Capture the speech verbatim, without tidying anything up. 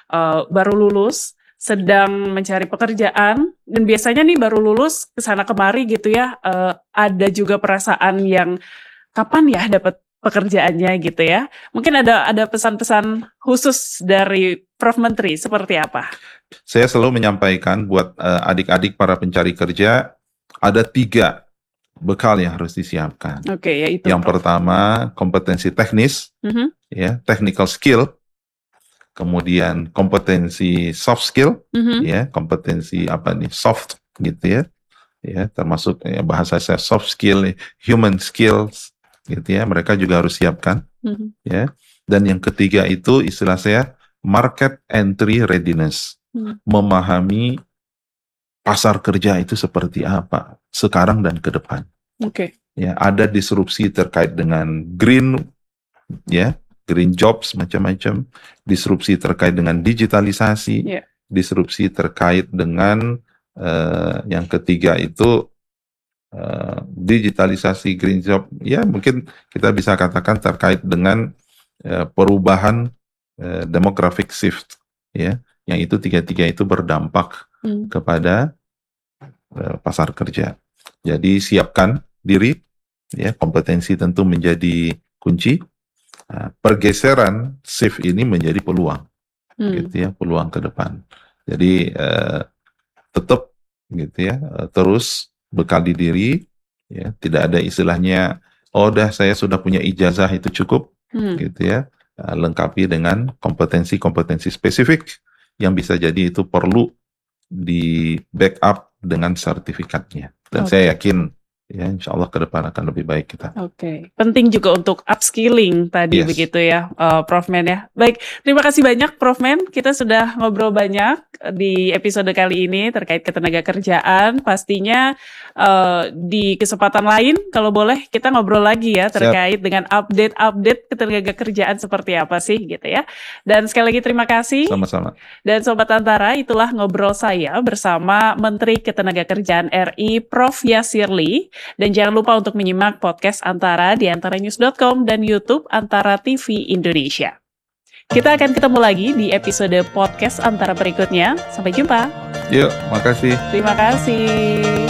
uh, baru lulus, sedang mencari pekerjaan, dan biasanya nih baru lulus kesana kemari gitu ya, uh, ada juga perasaan yang kapan ya dapat pekerjaannya gitu ya. Mungkin ada ada pesan-pesan khusus dari Prof Menteri seperti apa? Saya selalu menyampaikan buat uh, adik-adik para pencari kerja, ada tiga bekal yang harus disiapkan. Oke, okay, yaitu yang Prof. pertama kompetensi teknis, mm-hmm. ya, technical skill. Kemudian kompetensi soft skill, mm-hmm. ya, kompetensi apa nih, soft gitu ya, ya, termasuk ya, bahasa saya soft skill, human skills, gitu ya, mereka juga harus siapkan, mm-hmm. ya. Dan yang ketiga itu istilah saya market entry readiness, mm-hmm. memahami pasar kerja itu seperti apa sekarang dan ke depan. Oke. Okay. Ya, ada disrupsi terkait dengan green, ya. green jobs, macam-macam, disrupsi terkait dengan digitalisasi, yeah. disrupsi terkait dengan uh, yang ketiga itu uh, digitalisasi green job, ya mungkin kita bisa katakan terkait dengan uh, perubahan uh, demographic shift, ya, yang itu tiga-tiga itu berdampak hmm. kepada uh, pasar kerja. Jadi siapkan diri, ya, kompetensi tentu menjadi kunci. Nah, pergeseran shift ini menjadi peluang, hmm. gitu ya, peluang ke depan. Jadi eh, tetap gitu ya, terus bekali diri, ya, tidak ada istilahnya, oh dah saya sudah punya ijazah itu cukup, hmm. gitu ya, lengkapi dengan kompetensi-kompetensi spesifik yang bisa jadi itu perlu di backup dengan sertifikatnya. Dan okay. saya yakin ya, insya Allah ke depan akan lebih baik kita. Oke, okay. Penting juga untuk upskilling tadi, yes. begitu ya, uh, Prof Men ya. Baik, terima kasih banyak Prof Men. Kita sudah ngobrol banyak di episode kali ini terkait ketenaga kerjaan. Pastinya uh, di kesempatan lain, kalau boleh kita ngobrol lagi ya terkait Siap. dengan update-update ketenaga kerjaan seperti apa sih, gitu ya. Dan sekali lagi terima kasih. Sama-sama. Dan Sobat Antara, itulah ngobrol saya bersama Menteri Ketenagakerjaan R I, Prof Yasirli. Dan jangan lupa untuk menyimak podcast Antara di antaranews dot com dan YouTube Antara T V Indonesia. Kita akan ketemu lagi di episode podcast Antara berikutnya. Sampai jumpa. Yuk, makasih. Terima kasih.